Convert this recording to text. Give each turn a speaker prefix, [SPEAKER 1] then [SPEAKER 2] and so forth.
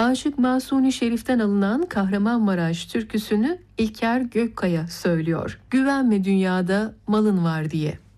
[SPEAKER 1] Aşık Mahsuni Şerif'ten alınan Kahramanmaraş türküsünü İlker Gökkaya söylüyor. Güvenme dünyada malın var diye.